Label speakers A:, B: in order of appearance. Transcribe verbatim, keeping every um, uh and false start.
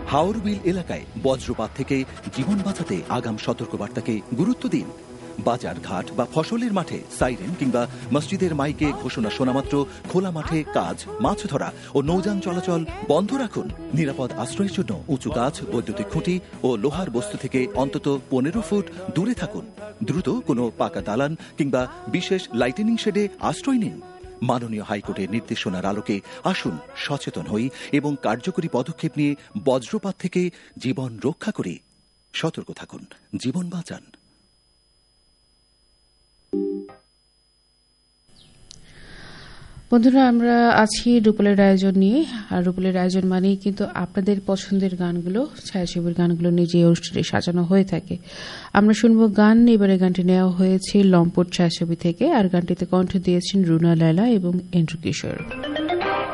A: হাওরবিল এলাকায় বজ্রপাত থেকে জীবন বাঁচাতে আগাম সতর্কবার্তাকে গুরুত্ব দিন। বাজার ঘাট বা ফসলের মাঠে সাইরেন কিংবা মসজিদের মাইকে ঘোষণা শোনামাত্র খোলা মাঠে কাজ, মাছ ধরা ও নৌযান চলাচল বন্ধ রাখুন। নিরাপদ আশ্রয়ের জন্য উঁচু গাছ, বৈদ্যুতিক খুঁটি ও লোহার বস্তু থেকে অন্তত পনেরো ফুট দূরে থাকুন। দ্রুত কোনো পাকা দালান কিংবা বিশেষ লাইটেনিং শেডে আশ্রয় নিন। মাননীয় হাইকোর্টের নির্দেশনার আলোকে আসুন সচেতন হই এবং কার্যকরী পদক্ষেপ নিয়ে বজ্রপাত থেকে জীবন রক্ষা করি। সতর্ক থাকুন, জীবন বাঁচান।
B: বন্ধুরা, আমরা আছি রূপালের আয়োজন নিয়ে। আর রূপালের আয়োজন মানেই কিন্তু আপনাদের পছন্দের গানগুলো, ছায়াছবির গানগুলো নিয়ে যে অনুষ্ঠানে সাজানো হয়ে থাকে। আমরা শুনবো গান। এবারে গানটি নেওয়া হয়েছে লম্পট ছায়াছবি থেকে, আর গানটিতে কণ্ঠ দিয়েছেন রুনা লায়লা এবং এন্ড্রু কিশোর।